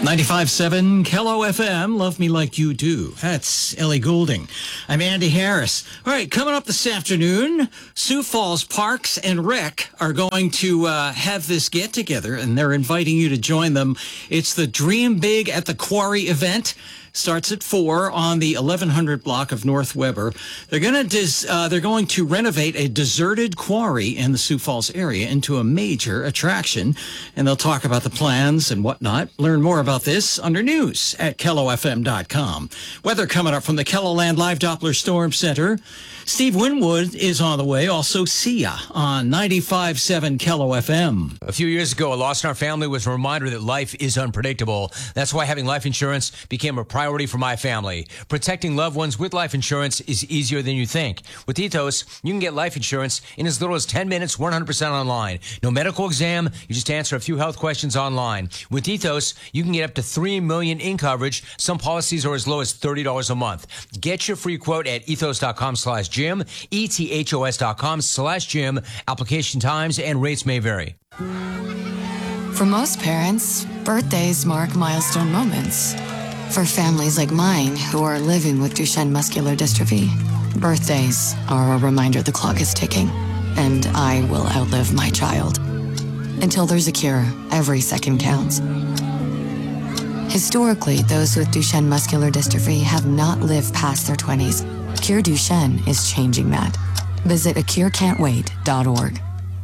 95.7 Kello FM, Love Me Like You Do. That's Ellie Goulding. I'm Andy Harris. All right, coming up this afternoon, Sioux Falls Parks and Rec are going to have this get-together, and they're inviting you to join them. It's the Dream Big at the Quarry event. Starts at 4 on the 1100 block of North Weber. They're going to renovate a deserted quarry in the Sioux Falls area into a major attraction, and they'll talk about the plans and whatnot. Learn more about this under news at KelloFM.com. Weather coming up from the KELOLAND Live Doppler Storm Center. Steve Winwood is on the way. Also, Sia on 95.7 Kello FM. A few years ago, a loss in our family was a reminder that life is unpredictable. That's why having life insurance became a priority for my family. Protecting loved ones with life insurance is easier than you think. With Ethos, you can get life insurance in as little as 10 minutes, 100% online. No medical exam. You just answer a few health questions online. With Ethos, you can get up to $3 million in coverage. Some policies are as low as $30 a month. Get your free quote at ethos.com/Jim, ethos.com/Jim. Application times and rates may vary. For most parents, birthdays mark milestone moments. For families like mine who are living with Duchenne muscular dystrophy, birthdays are a reminder the clock is ticking, and I will outlive my child. Until there's a cure, every second counts. Historically, those with Duchenne muscular dystrophy have not lived past their 20s. Cure Duchenne is changing that. Visit acurecan'twait.org.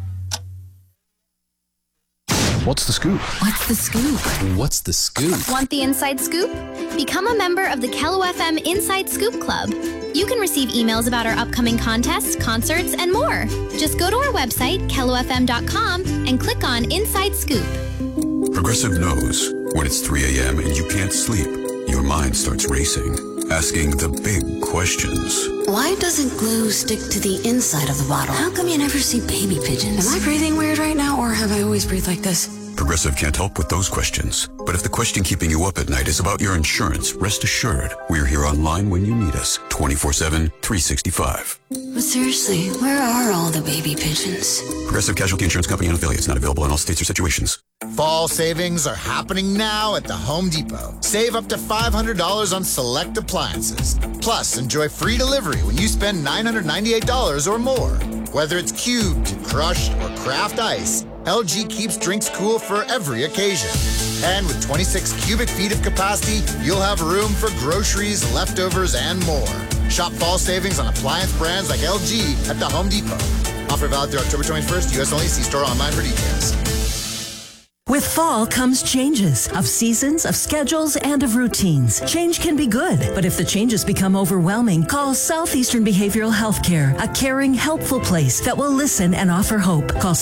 What's the scoop? What's the scoop? What's the scoop? Want the inside scoop? Become a member of the Kello FM Inside Scoop Club. You can receive emails about our upcoming contests, concerts, and more. Just go to our website, kellofm.com, and click on Inside Scoop. Progressive knows when it's 3 a.m. and you can't sleep, your mind starts racing, asking the big questions. Why doesn't glue stick to the inside of the bottle? How come you never see baby pigeons? Am I breathing weird right now, or have I always breathed like this? Progressive can't help with those questions. But if the question keeping you up at night is about your insurance, rest assured, we're here online when you need us, 24/7, 365. But seriously, where are all the baby pigeons? Progressive Casualty Insurance Company and affiliates, not available in all states or situations. Fall savings are happening now at the Home Depot. Save up to $500 on select appliances. Plus, enjoy free delivery when you spend $998 or more. Whether it's cubed, crushed, or craft ice, LG keeps drinks cool for every occasion. And with 26 cubic feet of capacity, you'll have room for groceries, leftovers, and more. Shop fall savings on appliance brands like LG at the Home Depot. Offer valid through October 21st, U.S. only. See store online for details. With fall comes changes of seasons, of schedules, and of routines. Change can be good, but if the changes become overwhelming, call Southeastern Behavioral Healthcare, a caring, helpful place that will listen and offer hope. Call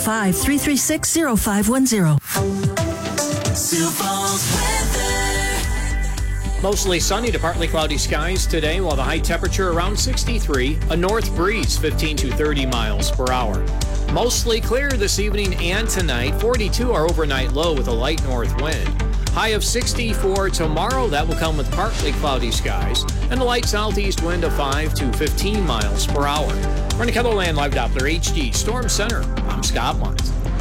605-336-0510. Sioux Falls weather. Mostly sunny to partly cloudy skies today, while the high temperature around 63. A north breeze 15 to 30 miles per hour. Mostly clear this evening and tonight. 42 our overnight low with a light north wind. High of 64 tomorrow. That will come with partly cloudy skies and a light southeast wind of 5 to 15 miles per hour. From the KELOLAND Live Doppler HD Storm Center, I'm Scott Wines.